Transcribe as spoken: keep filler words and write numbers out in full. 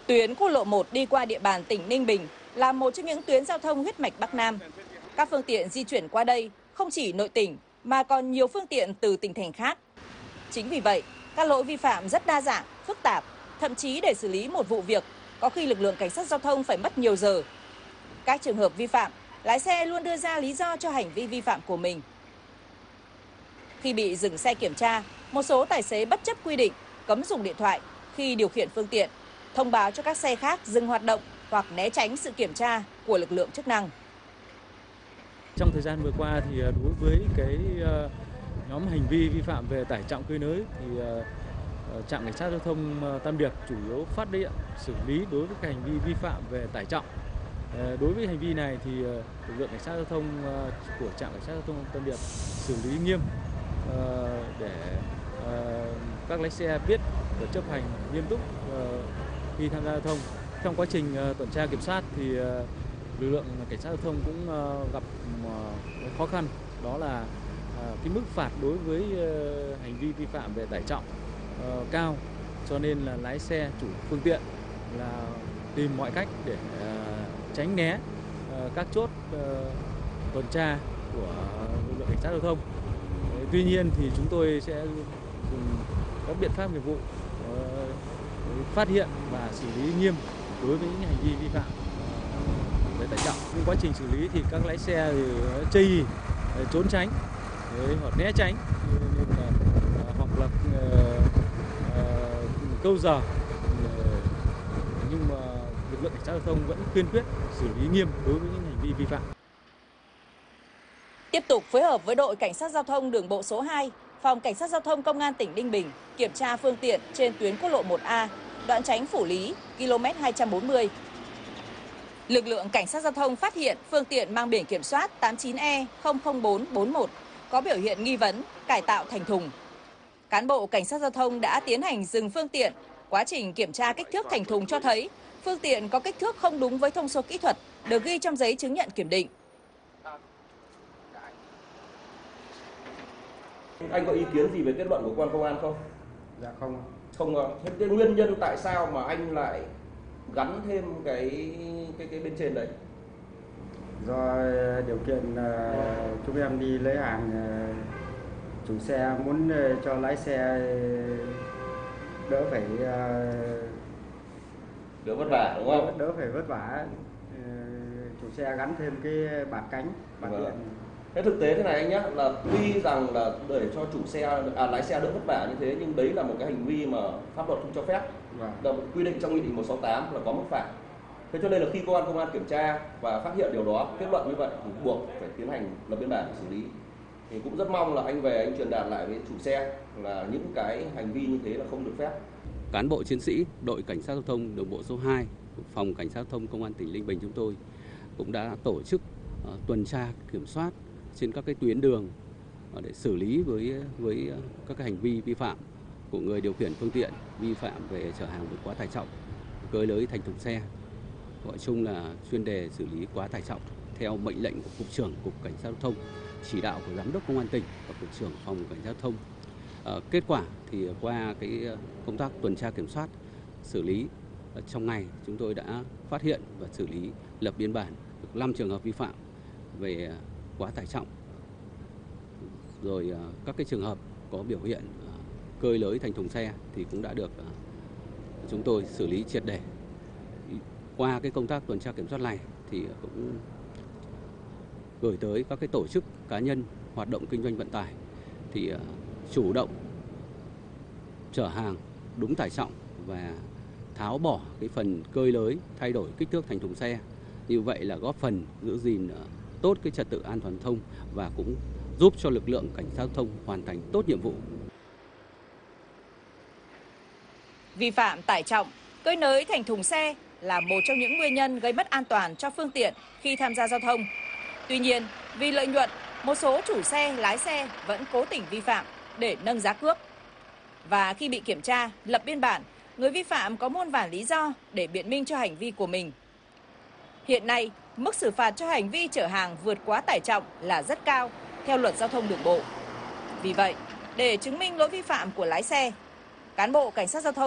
Tuyến quốc lộ một đi qua địa bàn tỉnh Ninh Bình là một trong những tuyến giao thông huyết mạch Bắc Nam. Các phương tiện di chuyển qua đây không chỉ nội tỉnh mà còn nhiều phương tiện từ tỉnh thành khác. Chính vì vậy, các lỗi vi phạm rất đa dạng, phức tạp, thậm chí để xử lý một vụ việc, có khi lực lượng cảnh sát giao thông phải mất nhiều giờ. Các trường hợp vi phạm, lái xe luôn đưa ra lý do cho hành vi vi phạm của mình. Khi bị dừng xe kiểm tra, một số tài xế bất chấp quy định, cấm dùng điện thoại khi điều khiển phương tiện, thông báo cho các xe khác dừng hoạt động hoặc né tránh sự kiểm tra của lực lượng chức năng. Trong thời gian vừa qua thì đối với cái nhóm hành vi vi phạm về tải trọng cơi nới thì trạm cảnh sát giao thông Tam Điệp chủ yếu phát hiện xử lý đối với các hành vi vi phạm về tải trọng. Đối với hành vi này thì lực lượng cảnh sát giao thông của trạm cảnh sát giao thông Tam Điệp xử lý nghiêm để các lái xe biết và chấp hành nghiêm túc khi tham gia giao thông. Trong quá trình tuần tra kiểm soát thì lực lượng cảnh sát giao thông cũng gặp khó khăn, đó là cái mức phạt đối với hành vi vi phạm về tải trọng cao, cho nên là lái xe chủ phương tiện là tìm mọi cách để tránh né các chốt tuần tra của lực lượng cảnh sát giao thông. Tuy nhiên thì chúng tôi sẽ dùng các biện pháp nghiệp vụ phát hiện và xử lý nghiêm đối với những hành vi vi phạm về tải trọng. Nhưng quá trình xử lý thì các lái xe thì chây ỳ, trốn tránh hoặc né tránh, nên là, hoặc là uh, câu giờ, nhưng mà lực lượng cảnh sát giao thông vẫn kiên quyết xử lý nghiêm đối với những hành vi vi phạm. Tiếp tục phối hợp với đội cảnh sát giao thông đường bộ số hai, phòng cảnh sát giao thông công an tỉnh Ninh Bình kiểm tra phương tiện trên tuyến quốc lộ một A, đoạn tránh Phủ Lý, ki lô mét hai trăm bốn mươi. Lực lượng cảnh sát giao thông phát hiện phương tiện mang biển kiểm soát tám chín E không không bốn bốn một có biểu hiện nghi vấn cải tạo thành thùng. Cán bộ cảnh sát giao thông đã tiến hành dừng phương tiện. Quá trình kiểm tra kích thước thành thùng cho thấy phương tiện có kích thước không đúng với thông số kỹ thuật được ghi trong giấy chứng nhận kiểm định. Anh có ý kiến gì về kết luận của cơ quan công an không? Dạ không. Không. Thế cái nguyên nhân tại sao mà anh lại gắn thêm cái cái cái bên trên đấy? Do điều kiện uh, chúng em đi lấy hàng, uh, chủ xe muốn uh, cho lái xe đỡ phải uh, đỡ vất vả đúng không? Đỡ, đỡ phải vất vả. Uh, chủ xe gắn thêm cái bạt cánh, bạt Vâng. điện. Thế thực tế thế này anh nhé, là tuy rằng là để cho chủ xe, à, lái xe đỡ vất vả như thế, nhưng đấy là một cái hành vi mà pháp luật không cho phép. Vâng. Quy định trong nghị định một sáu tám là có mức phạt. Thế cho nên là khi cơ quan công an kiểm tra và phát hiện điều đó, kết luận như vậy thì buộc phải tiến hành lập biên bản để xử lý. Thì cũng rất mong là anh về anh truyền đạt lại với chủ xe là những cái hành vi như thế là không được phép. Cán bộ chiến sĩ đội cảnh sát giao thông đường bộ số hai, phòng cảnh sát giao thông công an tỉnh Ninh Bình chúng tôi cũng đã tổ chức uh, tuần tra kiểm soát trên các cái tuyến đường để xử lý với với các cái hành vi vi phạm của người điều khiển phương tiện vi phạm về chở hàng vượt quá tải trọng, cơi nới thành thùng xe, gọi chung là chuyên đề xử lý quá tải trọng theo mệnh lệnh của cục trưởng cục cảnh sát giao thông, chỉ đạo của giám đốc công an tỉnh và cục trưởng phòng cảnh sát giao thông. À, kết quả thì qua cái công tác tuần tra kiểm soát xử lý trong ngày, chúng tôi đã phát hiện và xử lý lập biên bản được năm trường hợp vi phạm về quá tải trọng, rồi các cái trường hợp có biểu hiện cơi nới thành thùng xe thì cũng đã được chúng tôi xử lý triệt để. Qua cái công tác tuần tra kiểm soát này thì cũng gửi tới các cái tổ chức cá nhân hoạt động kinh doanh vận tải thì chủ động chở hàng đúng tải trọng và tháo bỏ cái phần cơi nới, thay đổi kích thước thành thùng xe. Như vậy là góp phần giữ gìn tốt cái trật tự an toàn thông và cũng giúp cho lực lượng cảnh sát giao thông hoàn thành tốt nhiệm vụ. Vi phạm tải trọng, cơi nới thành thùng xe là một trong những nguyên nhân gây mất an toàn cho phương tiện khi tham gia giao thông. Tuy nhiên, vì lợi nhuận, một số chủ xe, lái xe vẫn cố tình vi phạm để nâng giá cước. Và khi bị kiểm tra, lập biên bản, người vi phạm có muôn vàn lý do để biện minh cho hành vi của mình. Hiện nay, mức xử phạt cho hành vi chở hàng vượt quá tải trọng là rất cao theo luật giao thông đường bộ. Vì vậy, để chứng minh lỗi vi phạm của lái xe, cán bộ cảnh sát giao thông